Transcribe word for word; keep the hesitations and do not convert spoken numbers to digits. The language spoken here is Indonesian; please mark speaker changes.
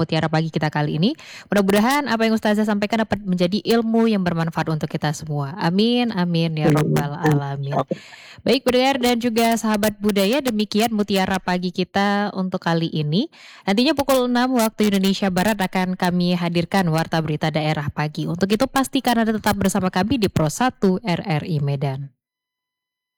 Speaker 1: Mutiara Pagi kita kali ini. Mudah-mudahan apa yang Ustazah sampaikan dapat menjadi ilmu yang bermanfaat untuk kita semua. Amin, amin ya rabbal alamin. Baik pendengar dan juga sahabat budaya, demikian Mutiara Pagi kita untuk kali ini. Nantinya pukul enam waktu Indonesia Barat akan kami hadirkan Warta Berita Daerah Pagi. Untuk itu pastikan Anda tetap bersama kami di Pro satu R R I Medan.